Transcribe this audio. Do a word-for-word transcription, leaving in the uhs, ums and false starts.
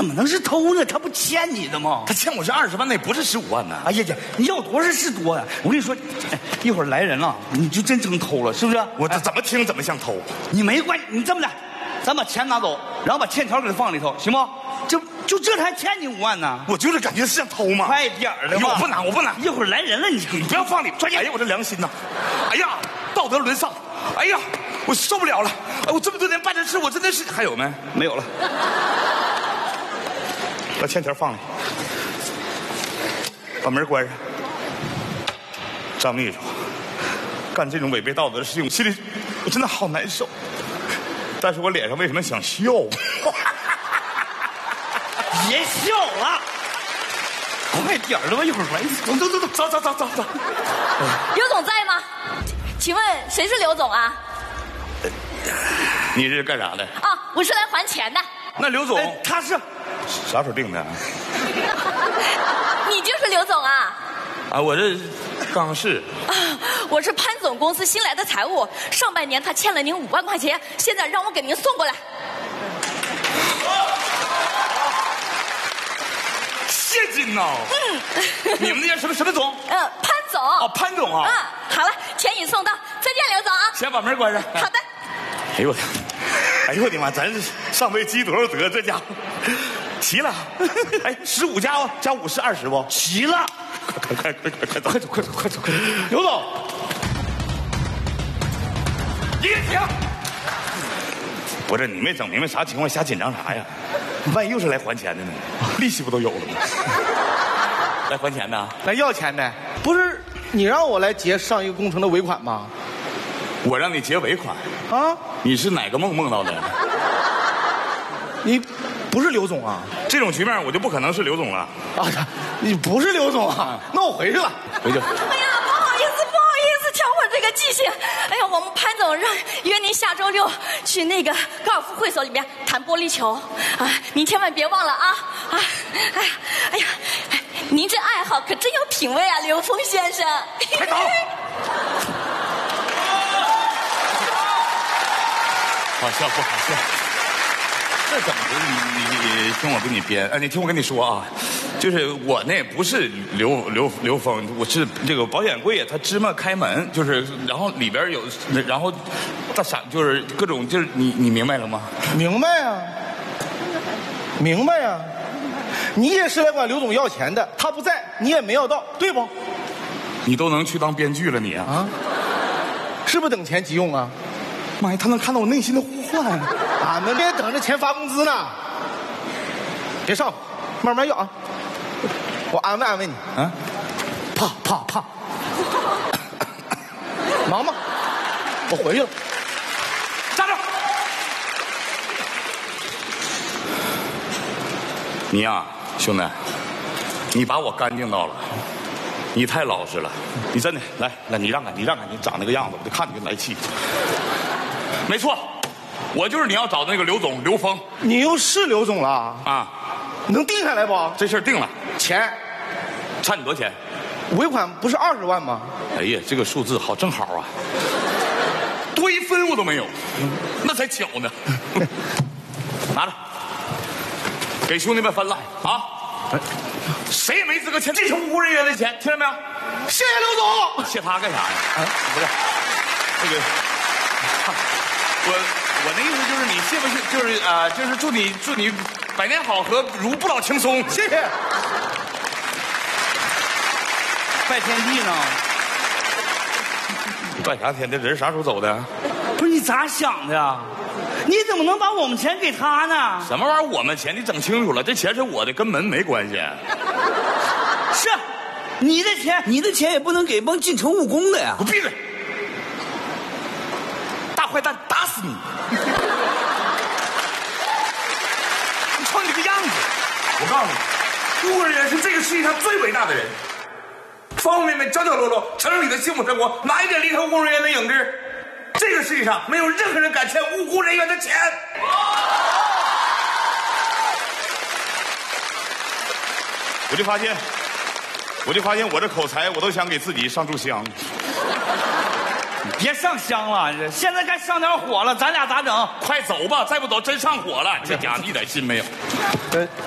怎么能是偷呢？他不欠你的吗？ 他欠我是二十万，那也不是十五万呢。 哎呀呀，你要多少是多呀！我跟你说，哎，一会儿来人了，你就真成偷了，是不是？ 我这怎么听怎么像偷。 你没关系，你这么的，咱把钱拿走，然后把欠条给他放里头，行不？就就这还欠你五万呢。 我就是感觉像偷嘛。 快点儿的吧！ 我不拿，我不拿。 一会儿来人了，你你不要放里。哎呀，我这良心呐！哎呀，道德沦丧！哎呀，我受不了了！哎，我这么多年办这事，我真的是还有没？ 没有了。 把欠条放里，把门关上。张秘书，干这种违背道德的事情，我心里我真的好难受。但是我脸上为什么想笑？ 别笑了，快点儿的吧，一会儿来。走走走走走走走走走。 刘总在吗？请问谁是刘总啊？ 你这是干啥的？ 啊，我是来还钱的。 那刘总、 哎、他是啥时候定的？ 你就是刘总啊？ 啊，我这刚是。 啊，我是潘总公司新来的财务，上半年他欠了您五万块钱，现在让我给您送过来。 现金呐！嗯，你们那叫什么什么总？ 嗯，潘总。 哦，潘总啊。 嗯，好了，钱已送到，再见，刘总啊。 先把门关上。 好的。 哎呦我，哎呦我的妈！咱上回积多少德？这家伙齐了。哎，十五加加五是二十不？ 齐了。 快快快快快走！快走快走快走快走！刘总，一个停！不是你没整明白啥情况，瞎紧张啥呀？万一又是来还钱的呢？利息不都有了吗？来还钱的？ 来要钱的？不是你让我来结上一个工程的尾款吗？ 我让你结尾款啊？ 你是哪个梦梦到的？ 你不是刘总啊？ 这种局面我就不可能是刘总了。 啊，你不是刘总啊？那我回去了。 回去。 哎呀，不好意思，不好意思，挑我这个记性。哎呀，我们潘总让约您下周六去那个高尔夫会所里面弹玻璃球啊，您千万别忘了啊啊！哎呀，哎呀，您这爱好可真有品味啊，刘峰先生。 快走！好笑不好笑？这怎么回事？你你你听我跟你编，哎，你听我跟你说啊，就是我那不是刘刘刘峰，我是这个保险柜，它芝麻开门，就是然后里边有，然后大闪就是各种就是你你明白了吗？ 明白啊，明白啊，你也是来管刘总要钱的，他不在，你也没要到，对不？ 你都能去当编剧了你啊？ 啊，是不是等钱急用啊？ 妈呀，他能看到我内心的呼唤。 俺们这等着钱发工资呢，别上，慢慢要啊。我安慰安慰你啊， 怕怕怕，忙吧，我回去了。 站住！你呀、啊，兄弟，你把我干净到了，你太老实了，你真的来来，你让开，你让开，你长那个样子，我就看你就来气。没错，我就是你要找的那个刘总刘峰。 你又是刘总了啊？ 能定下来不？ 这事儿定了。 钱， 差你多少钱？ 尾款不是二十万吗？ 哎呀，这个数字好正好啊，多一分我都没有，那才巧呢。拿着，给兄弟们分了啊！谁也没资格欠这种无辜人员的钱，听见没有？ 谢谢刘总。 谢他干啥呀？啊，不是，那个。我我那意思就是你谢不谢，就是啊、呃，就是祝你祝你百年好合，如不老青松。 谢谢。 拜天地呢？ 你拜啥天？这人啥时候走的？ 不是你咋想的呀？你怎么能把我们钱给他呢？ 什么玩意儿？我们钱你整清楚了，这钱是我的，跟门没关系。 是，你的钱，你的钱也不能给帮进城务工的呀。 我闭嘴！坏蛋，打死你！你瞅你这个样子，我告诉你，务工人员是这个世界上最伟大的人，方方面面、角角落落，城市里的幸福生活，哪一点离开务工人员的影子？这个世界上没有任何人敢欠务工人员的钱。我就发现，我就发现我这口才，我都想给自己上炷香。 别上香了，现在该上点火了，咱俩咋整？ 快走吧，再不走真上火了。这家伙一点心没有。